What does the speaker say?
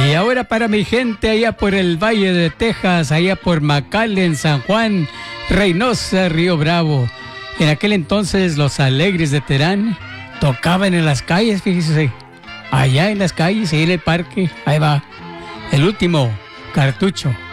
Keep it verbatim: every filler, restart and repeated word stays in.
Y ahora para mi gente allá por el Valle de Texas, allá por McAllen, San Juan, Reynosa, Río Bravo. En aquel entonces los Alegres de Terán tocaban en las calles, fíjese. Allá en las calles, ahí en el parque, ahí va. El último cartucho.